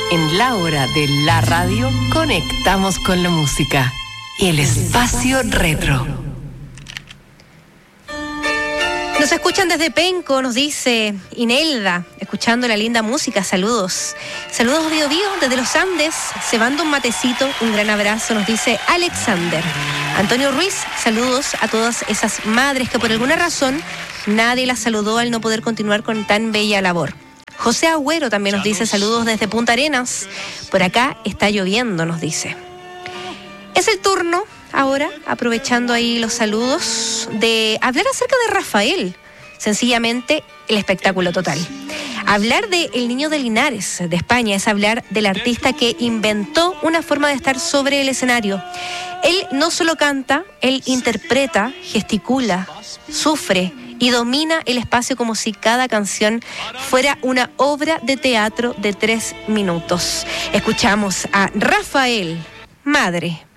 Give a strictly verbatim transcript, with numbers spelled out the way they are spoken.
En la hora de la radio, conectamos con la música y el espacio retro. Nos escuchan desde Penco, nos dice Inelda, escuchando la linda música, saludos. Saludos Bio Bio desde los Andes, cebando un matecito, un gran abrazo, nos dice Alexander. Antonio Ruiz, saludos a todas esas madres que por alguna razón nadie las saludó al no poder continuar con tan bella labor. José Agüero también nos dice saludos desde Punta Arenas, por acá está lloviendo, nos dice. Es el turno ahora, aprovechando ahí los saludos, de hablar acerca de Rafael, sencillamente el espectáculo total. Hablar de El Niño de Linares, de España, es hablar del artista que inventó una forma de estar sobre el escenario. Él no solo canta, él interpreta, gesticula, sufre y domina el espacio como si cada canción fuera una obra de teatro de tres minutos. Escuchamos a Rafael, Madre.